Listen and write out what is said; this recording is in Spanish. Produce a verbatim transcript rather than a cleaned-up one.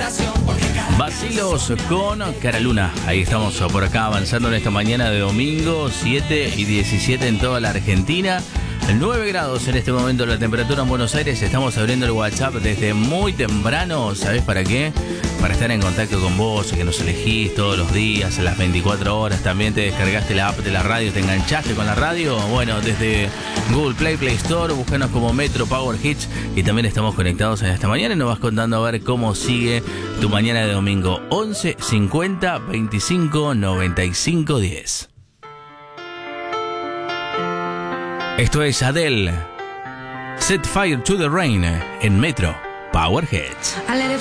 Vacilos con Caraluna. Ahí estamos por acá avanzando en esta mañana de domingo, siete y diecisiete en toda la Argentina. nueve grados en este momento la temperatura en Buenos Aires. Estamos abriendo el WhatsApp desde muy temprano. ¿Sabés para qué? Para estar en contacto con vos, que nos elegís todos los días, a las veinticuatro horas. También te descargaste la app de la radio, te enganchaste con la radio. Bueno, desde Google Play, Play Store, búscanos como Metro Power Hits. Y también estamos conectados en esta mañana y nos vas contando a ver cómo sigue tu mañana de domingo. once cincuenta veinticinco noventa y cinco diez. Esto es Adele, Set Fire to the Rain en Metro Power Hits.